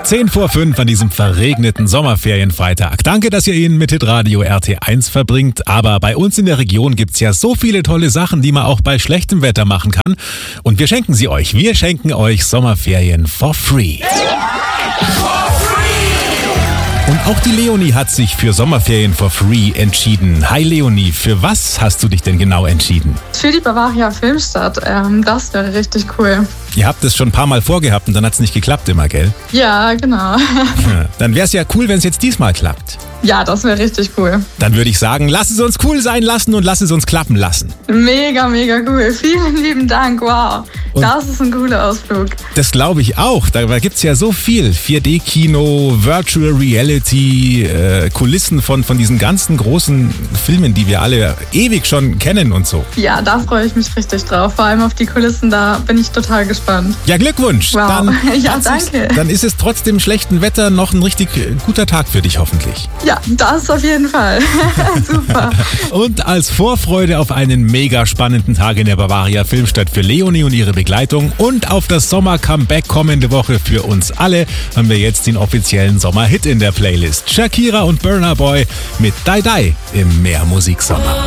10:05 an diesem verregneten Sommerferienfreitag. Danke, dass ihr ihn mit Hitradio RT1 verbringt. Aber bei uns in der Region gibt's ja so viele tolle Sachen, die man auch bei schlechtem Wetter machen kann. Und wir schenken sie euch. Wir schenken euch Sommerferien for free. Und auch die Leonie hat sich für Sommerferien for free entschieden. Hi Leonie, für was hast du dich denn genau entschieden? Für die Bavaria Filmstadt. Das wäre richtig cool. Ihr habt es schon ein paar Mal vorgehabt und dann hat's nicht geklappt immer, gell? Ja, genau. Dann wär's ja cool, wenn es jetzt diesmal klappt. Ja, das wäre richtig cool. Dann würde ich sagen, lass es uns cool sein lassen und lass es uns klappen lassen. Mega, mega cool. Vielen lieben Dank. Wow. Und das ist ein cooler Ausflug. Das glaube ich auch. Da gibt's ja so viel. 4D-Kino, Virtual Reality, Kulissen von diesen ganzen großen Filmen, die wir alle ewig schon kennen und so. Ja, da freue ich mich richtig drauf. Vor allem auf die Kulissen, da bin ich total gespannt. Ja, Glückwunsch. Wow. Dann ja, danke. Dann ist es trotz dem schlechten Wetter noch ein richtig guter Tag für dich hoffentlich. Ja, das auf jeden Fall. Super. Und als Vorfreude auf einen mega spannenden Tag in der Bavaria Filmstadt für Leonie und ihre Begleitung und auf das Sommer-Comeback kommende Woche für uns alle haben wir jetzt den offiziellen Sommerhit in der Playlist. Shakira und Burna Boy mit Die Die im Meermusiksommer.